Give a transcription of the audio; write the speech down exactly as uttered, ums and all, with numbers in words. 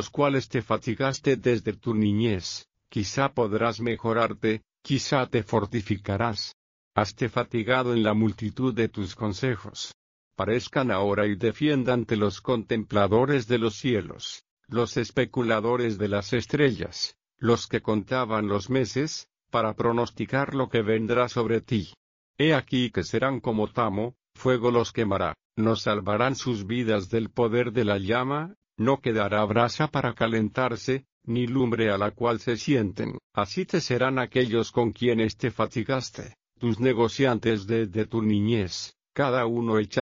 los cuales te fatigaste desde tu niñez, quizá podrás mejorarte, quizá te fortificarás. Haste fatigado en la multitud de tus consejos. Parezcan ahora y defiéndante los contempladores de los cielos, los especuladores de las estrellas, los que contaban los meses, para pronosticar lo que vendrá sobre ti. He aquí que serán como tamo, fuego los quemará, no salvarán sus vidas del poder de la llama, no quedará brasa para calentarse, ni lumbre a la cual se sienten. Así te serán aquellos con quienes te fatigaste, tus negociantes desde tu niñez, cada uno echará